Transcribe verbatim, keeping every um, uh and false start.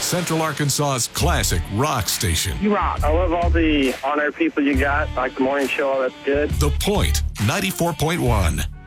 Central Arkansas's classic rock station. You rock. I love all the on-air people you got, like the morning show. That's good. The Point, ninety-four point one.